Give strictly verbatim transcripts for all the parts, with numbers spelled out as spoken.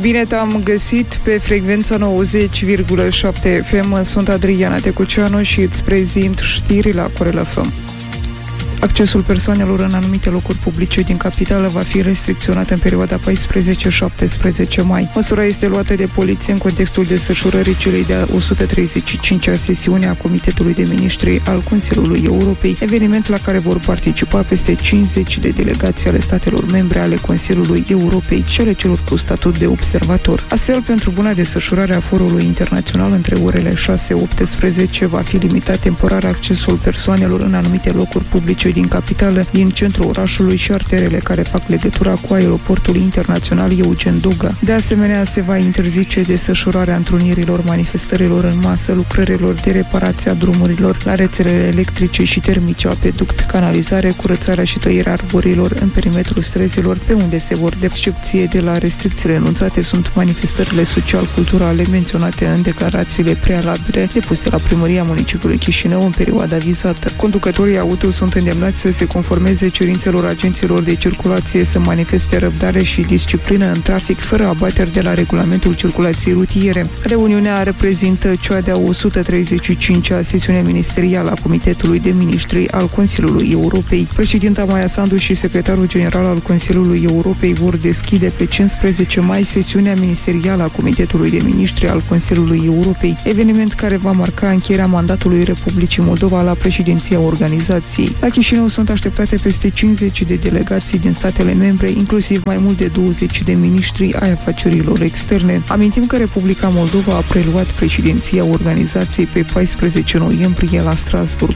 Bine te-am găsit pe frecvența nouăzeci virgulă șapte F M. Sunt Adriana Tecuceanu și îți prezint știri la Corel F M. Accesul persoanelor în anumite locuri publice din capitală va fi restricționat în perioada paisprezece șaptesprezece mai. Măsura este luată de poliție în contextul desfășurării celei de-a o sută treizeci și cincea sesiune a Comitetului de Ministri al Consiliului Europei, eveniment la care vor participa peste cincizeci de delegații ale statelor membre ale Consiliului Europei și ale celor cu statut de observator. Astfel, pentru buna desfășurare a forului internațional între orele șase optsprezece va fi limitat temporar accesul persoanelor în anumite locuri publice din capitală, din centrul orașului și arterele care fac legătura cu aeroportul internațional Eugen Doga. De asemenea, se va interzice desfășurarea întrunirilor, manifestărilor în masă, lucrărilor de reparație a drumurilor, la rețelele electrice și termice, apeduct, canalizare, curățarea și tăierea arborilor în perimetrul străzilor, pe unde se vor de excepție de la restricțiile enunțate sunt manifestările social-culturale menționate în declarațiile prealabile depuse la Primăria Municipiului Chișinău în perioada vizată. Conducătorii auto sunt îndemnați să se conformeze cerințelor agenților de circulație, să manifeste răbdare și disciplină în trafic, fără abateri de la regulamentul circulației rutiere. Reuniunea reprezintă cea de-a o sută treizeci și cincea sesiune ministerială a Comitetului de Ministri al Consiliului Europei. Președinta Maia Sandu și secretarul general al Consiliului Europei vor deschide pe cincisprezece mai sesiunea ministerială a Comitetului de Ministri al Consiliului Europei, eveniment care va marca încheierea mandatului Republicii Moldova la președinția organizației. La Chișinău sunt așteptate peste cincizeci de delegații din statele membre, inclusiv mai mult de douăzeci de miniștri ai afacerilor externe. Amintim că Republica Moldova a preluat președinția organizației pe paisprezece noiembrie la Strasbourg.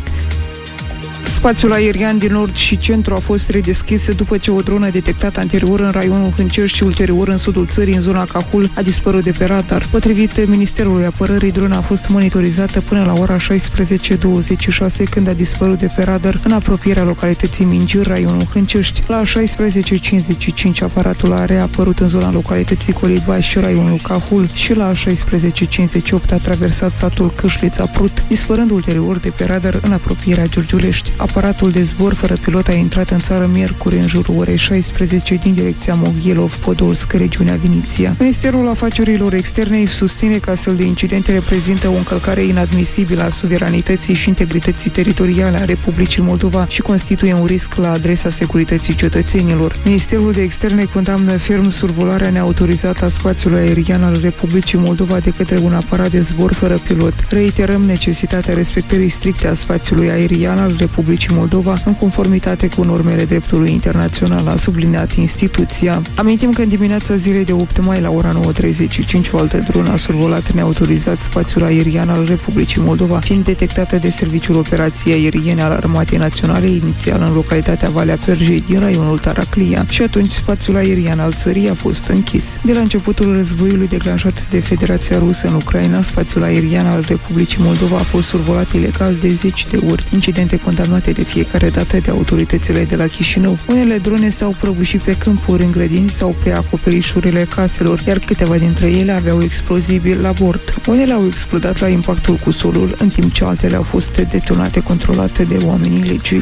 Spațiul aerian din nord și centru a fost redeschis după ce o dronă detectată anterior în raionul Hâncești și ulterior în sudul țării, în zona Cahul, a dispărut de pe radar. Potrivit Ministerului Apărării, drona a fost monitorizată până la ora șaisprezece douăzeci și șase, când a dispărut de pe radar în apropierea localității Minjir, raionul Hâncești. La șaisprezece cincizeci și cinci, aparatul a reapărut în zona localității Colibaș și raionul Cahul și la șaisprezece cincizeci și opt a traversat satul Câșlița-Prut, dispărând ulterior de pe radar în apropierea Giurgiulești. Aparatul de zbor fără pilot a intrat în țară miercuri în jurul orei șaisprezece din direcția Moghielov-Podolsk, regiunea Viniția. Ministerul Afacerilor Externe susține că astfel de incidente reprezintă o încălcare inadmisibilă a suveranității și integrității teritoriale a Republicii Moldova și constituie un risc la adresa securității cetățenilor. Ministerul de Externe condamnă ferm survolarea neautorizată a spațiului aerian al Republicii Moldova de către un aparat de zbor fără pilot. Reiterăm necesitatea respectării stricte a spațiului aerian al Republicii Moldova în conformitate cu normele dreptului internațional, a subliniat instituția. Amintim că în dimineața zilei de opt mai la ora nouă treizeci și cinci o altă dronă a survolat neautorizat spațiul aerian al Republicii Moldova, fiind detectată de Serviciul Operației Aeriene al Armatei Naționale, inițial în localitatea Valea Perjei din raionul Taraclia, și atunci spațiul aerian al țării a fost închis. De la începutul războiului declanșat de Federația Rusă în Ucraina, spațiul aerian al Republicii Moldova a fost survolat ilegal de zeci de ori, incidente condamnate de fiecare dată de autoritățile de la Chișinău. Unele drone s-au prăbușit pe câmpuri, în grădini sau pe acoperișurile caselor, iar câteva dintre ele aveau explozibili la bord. Unele au explodat la impactul cu solul, în timp ce altele au fost detonate controlate de oamenii legii.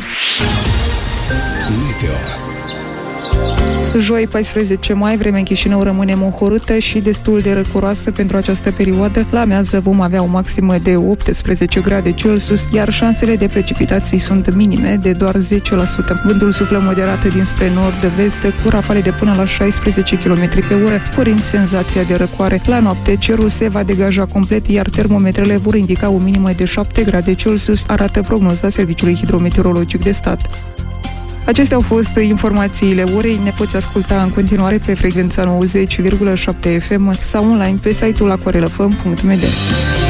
Meteo. Joi, paisprezece mai, vremea în Chișinău rămâne mohorâtă și destul de răcoroasă pentru această perioadă. La amiază vom avea o maximă de optsprezece grade Celsius, iar șansele de precipitații sunt minime, de doar zece la sută. Vântul suflă moderat dinspre nord-vest, cu rafale de până la șaisprezece kilometri pe oră, sporind senzația de răcoare. La noapte, cerul se va degaja complet, iar termometrele vor indica o minimă de șapte grade Celsius, arată prognoza Serviciului Hidrometeorologic de Stat. Acestea au fost informațiile orei. Ne poți asculta în continuare pe frecvența nouăzeci virgulă șapte F M sau online pe site-ul aquarelfm punct m d.